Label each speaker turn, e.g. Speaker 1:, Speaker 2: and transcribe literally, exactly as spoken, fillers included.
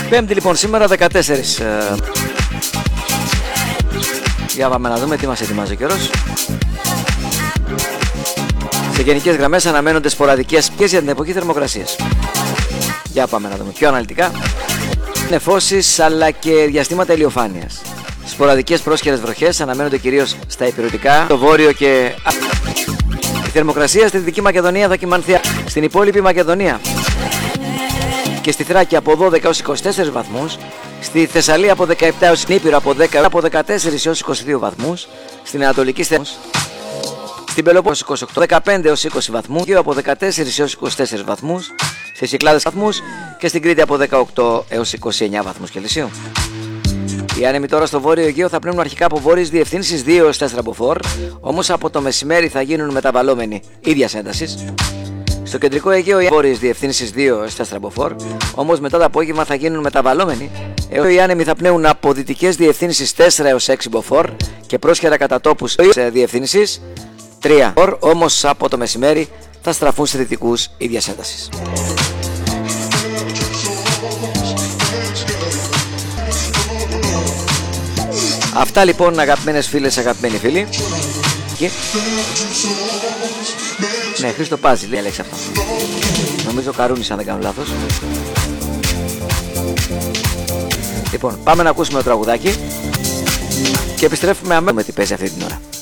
Speaker 1: Πέμπτη λοιπόν σήμερα δεκατέσσερις. Για πάμε να δούμε τι μας ετοιμάζει ο καιρός. Σε γενικές γραμμές αναμένονται σποραδικές πιέσεις για την εποχή θερμοκρασίας. Για πάμε να δούμε πιο αναλυτικά. Νεφώσεις αλλά και διαστήματα ηλιοφάνειας. Σποραδικές πρόσχερες βροχές αναμένονται κυρίως στα ηπειρωτικά, το βόρειο και... Η θερμοκρασία στη Δυτική Μακεδονία θα κυμανθεί. Στην υπόλοιπη Μακεδονία και στη Θράκη από δώδεκα έως είκοσι τέσσερις βαθμούς. Στη Θεσσαλία από δεκαεπτά έως Νήπειρο από, δέκα, από δεκατέσσερις έως είκοσι δύο βαθμούς. Στην Ανατολική Στέφανος. Στην Πελοπόννησο είκοσι οκτώ, δεκαπέντε έως είκοσι βαθμούς. Και από δεκατέσσερις έως είκοσι τέσσερις βαθμούς. Στις Κυκλάδες βαθμούς και στην Κρήτη από δεκαοκτώ έως είκοσι εννέα βαθμούς Κελσίου. Οι άνεμοι τώρα στο βόρειο Αιγαίο θα πνέουν αρχικά από βόρειες διευθύνσεις δύο έως τέσσερα μποφόρ, όμως από το μεσημέρι θα γίνουν μεταβαλλόμενοι ίδιας έντασης. Στο κεντρικό Αιγαίο οι βόρειες διευθύνσεις δύο έως τέσσερα μποφόρ, όμως μετά το απόγευμα θα γίνουν μεταβαλλόμενοι. Έως οι άνεμοι θα πνέουν από δυτικές διευθύνσεις τέσσερα έως έξι μποφόρ και πρόσχερα κατά τόπους σε διευθύνσεις τρία, όμως από το μεσημέρι θα στραφούν σε δυτικούς ίδιας έντασης. Αυτά λοιπόν αγαπημένες φίλες, αγαπημένοι φίλοι. Και... Ναι, Χρήστο Πάζη λέει Αλέξη αυτό. Νομίζω Καρούνης αν δεν κάνω λάθος. Λοιπόν, πάμε να ακούσουμε το τραγουδάκι και επιστρέφουμε αμέσως με τι παίζει αυτή την ώρα.